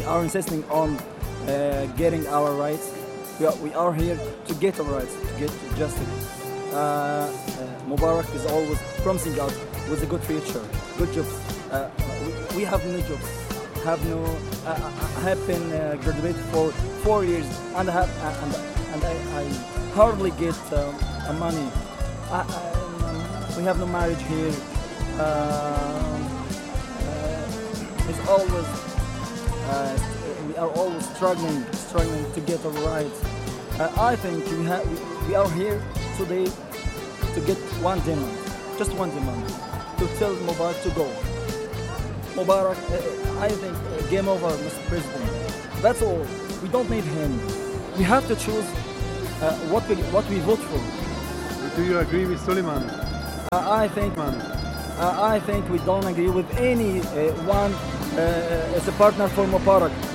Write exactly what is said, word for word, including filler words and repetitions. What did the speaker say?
are insisting on uh, getting our rights. We are, we are here to get our rights, to get justice. Uh, uh, Mubarak is always promising us with a good future, good jobs. Uh, we, we have no jobs, have no. Uh, I have been uh, graduated for four years and I have uh, and, and I, I hardly get um, uh, money. I, I, um, we have no marriage here. Uh, uh, it's always uh, we are always struggling, struggling to get our rights. Uh, I think we have we, we are here today to get one demand, just one demand, to tell Mubarak to go. Mubarak, uh, I think, uh, game over, Mister President. That's all. We don't need him. We have to choose uh, what we what we vote for. Do you agree with Suleiman? Uh, I think uh, I think we don't agree with any uh, one uh, as a partner for Mubarak.